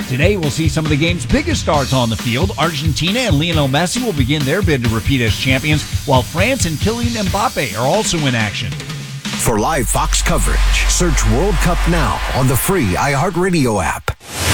Today, we'll see some of the game's biggest stars on the field. Argentina and Lionel Messi will begin their bid to repeat as champions, while France and Kylian Mbappe are also in action. For live Fox coverage, search World Cup Now on the free iHeartRadio app.